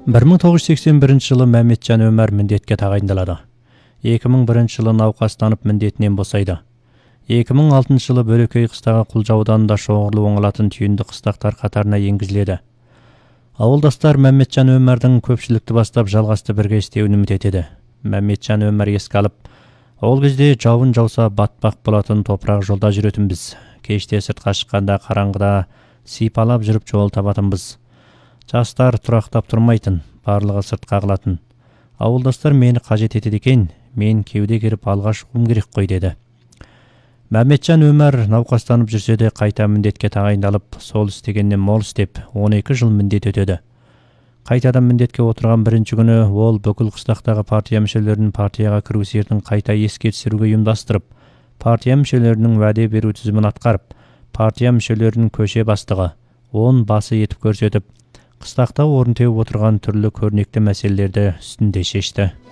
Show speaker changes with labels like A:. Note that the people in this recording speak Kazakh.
A: 1981 жылы Мәмметжан Өмәр міндетке тағайындалады. 2001 жылы науқастанып міндетінен босайды. 2006 жылы Бөрекей қыстағы Құлжа ауданында шоғырлы оңалатын түйінді қыстақтар қатарына енгізіледі. Ауылдастар Мәмметжан Өмәрдің көпшілікті бастап жалғасты бірге істеуін үміт етеді. Мәмметжан Өмәр еске алып, ол кезде жауын жауса батпақ болатын топырақ жолда жүретінбіз. Кеште сыртқа шыққанда қараңғыда сипалап жүріп жол табатынбыз. Жастар тұрақтап тұрмайтын, барлығы сыртқа қағылатын. Ауылдастар мені қажет етеді екен, мен кеуде керіп алға шығуым керек қой деді. Мәмметжан Өмәр науқастанып жүрсе де қайта міндетке тағайындалып, сол істегеннен мол істеп, 12 жыл міндет өтеді. Қайтадан міндетке отырған бірінші күні ол бүкіл қыстақтағы партия мүшелерінің партияға кіру сертін қайта еске түсіруге ұйымдастырып, партия мүшелерінің уәде беру тізімін атқарып, партия мүшелерінің көше бастығы, он басы етіп көрсетіп, қыстақта орын теуіп отырған түрлі көрнекті мәселелерді үстінде шешті.